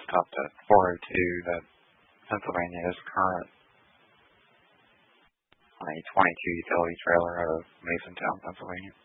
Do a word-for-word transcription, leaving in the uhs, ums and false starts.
stopped at four oh two, that Pennsylvania is current on a twenty-two utility trailer out of Masontown, Pennsylvania.